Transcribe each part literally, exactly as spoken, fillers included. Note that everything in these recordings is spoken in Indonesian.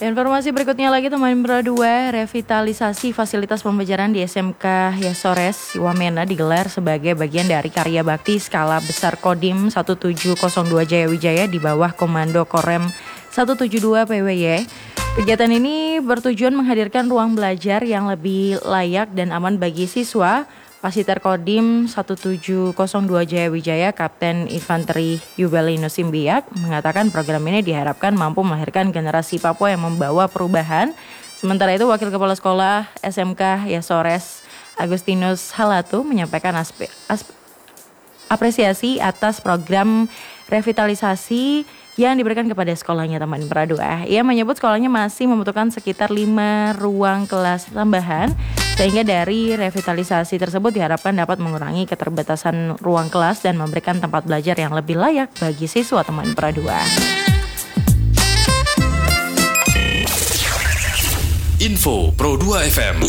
Informasi berikutnya lagi teman Pro dua, revitalisasi fasilitas pembelajaran di S M K Yasores Wamena digelar sebagai bagian dari karya bakti skala besar Kodim satu tujuh nol dua Jayawijaya di bawah Komando Korem seratus tujuh puluh dua P W Y. Kegiatan ini bertujuan menghadirkan ruang belajar yang lebih layak dan aman bagi siswa. Pasiter Kodim satu tujuh nol dua Jayawijaya, Kapten Infanteri Yubelinus Simbiak, mengatakan program ini diharapkan mampu melahirkan generasi Papua yang membawa perubahan. Sementara itu, Wakil Kepala Sekolah S M K Yasores Agustinus Halatu menyampaikan aspe, aspe, apresiasi atas program revitalisasi yang diberikan kepada sekolahnya teman Pro dua. Ia menyebut sekolahnya masih membutuhkan sekitar lima ruang kelas tambahan, sehingga dari revitalisasi tersebut diharapkan dapat mengurangi keterbatasan ruang kelas dan memberikan tempat belajar yang lebih layak bagi siswa teman Pro dua. Info Pro dua F M.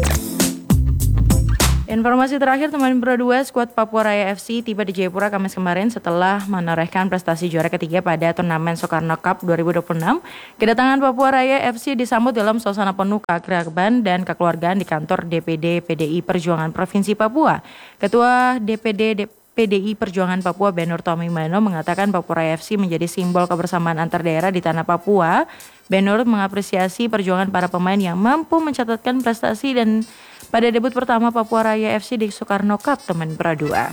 Informasi terakhir teman Pro dua, skuad Papua Raya F C tiba di Jayapura Kamis kemarin setelah menorehkan prestasi juara ketiga pada turnamen Soekarno Cup dua ribu dua puluh enam. Kedatangan Papua Raya F C disambut dalam suasana penuh keakraban dan kekeluargaan di kantor D P D P D I Perjuangan Provinsi Papua. Ketua D P D P D I Perjuangan Papua Benur Tomimano mengatakan Papua Raya F C menjadi simbol kebersamaan antar daerah di tanah Papua. Benur mengapresiasi perjuangan para pemain yang mampu mencatatkan prestasi dan pada debut pertama Papua Raya F C di Soekarno Cup teman Pro dua.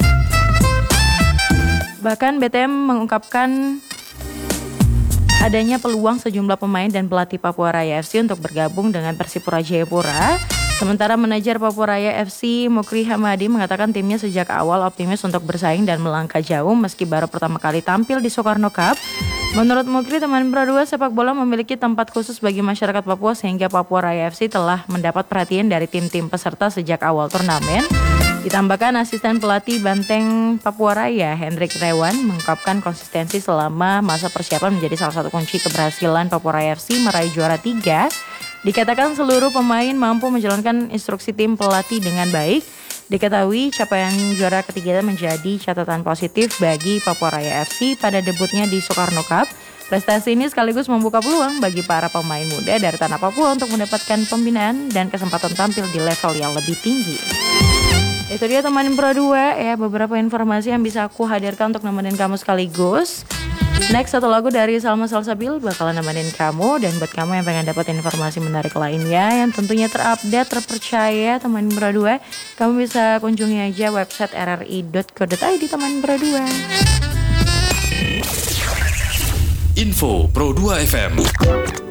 Bahkan B T M mengungkapkan adanya peluang sejumlah pemain dan pelatih Papua Raya F C untuk bergabung dengan Persipura Jayapura. Sementara manajer Papua Raya F C Mukri Hamadi mengatakan timnya sejak awal optimis untuk bersaing dan melangkah jauh meski baru pertama kali tampil di Soekarno Cup. Menurut Mukri, teman Pro dua, sepak bola memiliki tempat khusus bagi masyarakat Papua sehingga Papua Raya F C telah mendapat perhatian dari tim-tim peserta sejak awal turnamen. Ditambahkan asisten pelatih Banteng Papua Raya Hendrik Rewan mengungkapkan konsistensi selama masa persiapan menjadi salah satu kunci keberhasilan Papua Raya F C meraih juara tiga. Dikatakan seluruh pemain mampu menjalankan instruksi tim pelatih dengan baik. Diketahui capaian juara ketiga menjadi catatan positif bagi Papua Raya F C pada debutnya di Soekarno Cup. Prestasi ini sekaligus membuka peluang bagi para pemain muda dari tanah Papua untuk mendapatkan pembinaan dan kesempatan tampil di level yang lebih tinggi. Itu dia teman Pro dua ya, beberapa informasi yang bisa aku hadirkan untuk nemenin kamu sekaligus. Next, satu lagu dari Salma Salsabil bakalan nemenin kamu. Dan buat kamu yang pengen dapat informasi menarik lainnya yang tentunya terupdate, terpercaya teman Pro dua, kamu bisa kunjungi aja website r r i dot co dot i d teman Pro dua. Info Pro dua F M.